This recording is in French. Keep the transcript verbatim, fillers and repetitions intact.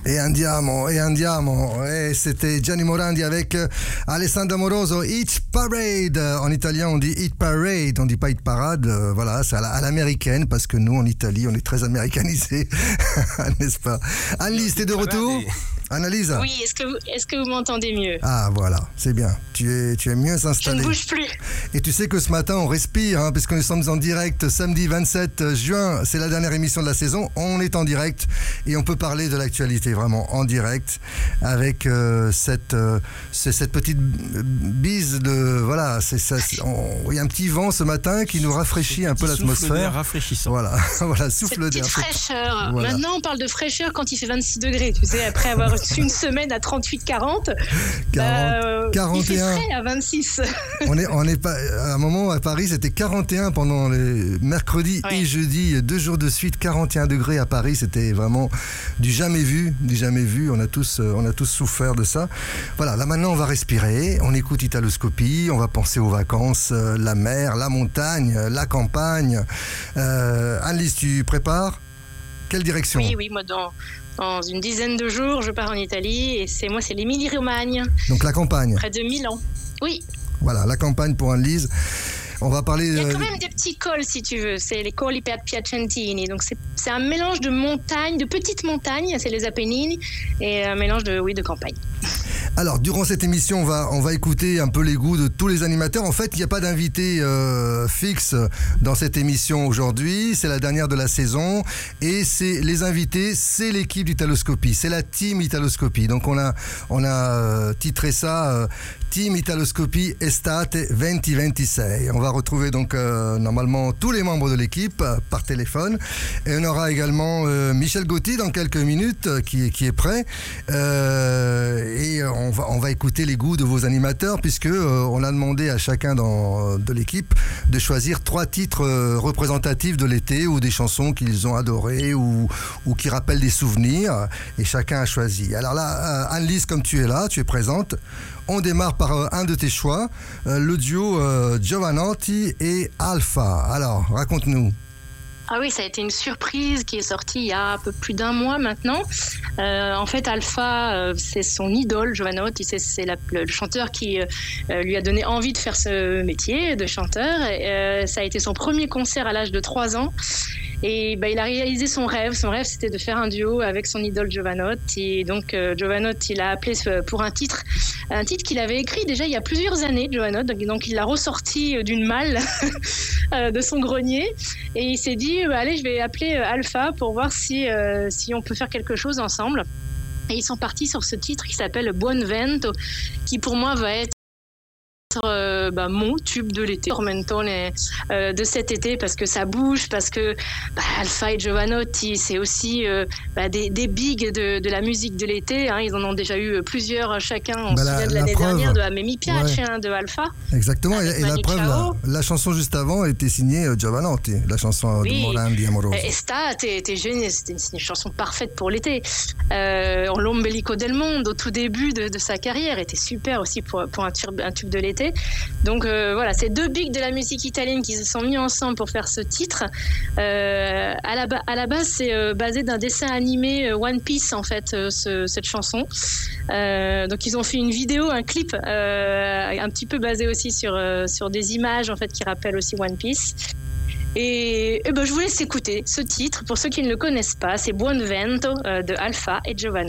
Et andiamo, et andiamo. Et c'était Gianni Morandi avec Alessandro Amoroso, Hit Parade. En italien, on dit Hit Parade, on dit pas Hit Parade. Voilà, c'est à, la, à l'américaine, parce que nous, en Italie, on est très américanisés, n'est-ce pas? Annelise, t'es de retour? Annalisa? Oui, est-ce que, vous, est-ce que vous m'entendez mieux? Ah, voilà, c'est bien. Tu es, tu es mieux installé. Je ne bouge plus. Et tu sais que ce matin, on respire, hein, puisque nous sommes en direct samedi vingt-sept juin. C'est la dernière émission de la saison. On est en direct et on peut parler de l'actualité vraiment en direct avec euh, cette, euh, c'est cette petite bise de. Voilà, c'est ça. Il y a un petit vent ce matin qui nous rafraîchit un peu l'atmosphère. Souffle d'air rafraîchissant. Voilà, voilà, souffle cette d'air. Petite fraîcheur. Voilà. Maintenant, on parle de fraîcheur quand il fait vingt-six degrés. Tu sais, après avoir une semaine à trente-huit quarante, euh, quarante, il fait quarante et un. frais à vingt-six. On est, on est pas, à un moment à Paris, c'était quarante et un pendant les mercredis ouais. et jeudi, deux jours de suite, quarante et un degrés à Paris. C'était vraiment du jamais vu, du jamais vu. On a tous, on a tous souffert de ça. Voilà, là maintenant on va respirer, on écoute Italoscopie, on va penser aux vacances, euh, la mer, la montagne, la campagne. Euh, Annelise, tu prépares? Quelle direction? Oui, oui, moi dans. Dans une dizaine de jours, je pars en Italie et c'est moi, c'est l'Émilie-Romagne. Donc la campagne. Près de Milan. Oui. Voilà, la campagne pour Annelise. On va parler. Il y a quand même des petits cols, si tu veux. C'est les Colli Piacentini. Donc c'est, c'est un mélange de montagnes, de petites montagnes, c'est les Apennines, et un mélange de, oui, de campagne. Alors, durant cette émission, on va, on va écouter un peu les goûts de tous les animateurs. En fait, il n'y a pas d'invité euh, fixe dans cette émission aujourd'hui. C'est la dernière de la saison. Et c'est les invités, c'est l'équipe d'Italoscopie. C'est la team Italoscopie. Donc, on a, on a euh, titré ça euh, Team Italoscopie Estate vingt vingt-six. On va retrouver donc euh, normalement tous les membres de l'équipe euh, par téléphone. Et on aura également euh, Michel Gauthier dans quelques minutes euh, qui, qui est prêt. Euh, et on On va, on va écouter les goûts de vos animateurs puisque euh, on a demandé à chacun dans, de l'équipe de choisir trois titres euh, représentatifs de l'été ou des chansons qu'ils ont adorées ou, ou qui rappellent des souvenirs et chacun a choisi. Alors là, euh, Annelise, comme tu es là, tu es présente, on démarre par euh, un de tes choix, euh, le duo euh, Jovanotti et Alpha. Alors, raconte-nous. Ah oui, ça a été une surprise qui est sortie il y a un peu plus d'un mois maintenant. Euh, en fait, Alpha, euh, c'est son idole, Jovanotti, c'est, c'est la, le, le chanteur qui euh, lui a donné envie de faire ce métier de chanteur. Et, euh, ça a été son premier concert à l'âge de trois ans. Et bah, il a réalisé son rêve. Son rêve, c'était de faire un duo avec son idole Jovanotti. Et donc, euh, Jovanotti l'a appelé pour un titre, un titre qu'il avait écrit déjà il y a plusieurs années, Jovanotti. Donc, donc il l'a ressorti d'une malle de son grenier. Et il s'est dit, bah, allez, je vais appeler Alpha pour voir si, euh, si on peut faire quelque chose ensemble. Et ils sont partis sur ce titre qui s'appelle Buon Vento, qui pour moi va être Euh, bah, mon tube de l'été, Tormentone euh, de cet été, parce que ça bouge, parce que bah, Alpha et Jovanotti, c'est aussi euh, bah, des, des bigs de, de la musique de l'été, hein. Ils en ont déjà eu plusieurs chacun, on bah, se souvient de l'année preuve, dernière de Ame Mi Piace, ouais. hein, de Alpha. Exactement, et, et la preuve, la, la chanson juste avant était signée euh, Jovanotti, la chanson oui. de Morandi Amoroso. Estate était génial, c'était une, une chanson parfaite pour l'été. Euh, L'ombelico del mondo, au tout début de, de sa carrière, était super aussi pour, pour un, tube, un tube de l'été. Donc euh, voilà, c'est deux bigs de la musique italienne qui se sont mis ensemble pour faire ce titre. Euh, à, la ba- à la base, c'est euh, basé d'un dessin animé euh, One Piece, en fait, euh, ce, cette chanson. Euh, donc ils ont fait une vidéo, un clip, euh, un petit peu basé aussi sur, euh, sur des images en fait, qui rappellent aussi One Piece. Et, et ben, je vous laisse écouter ce titre. Pour ceux qui ne le connaissent pas, c'est Buon Vento euh, de Alpha et Giovanni.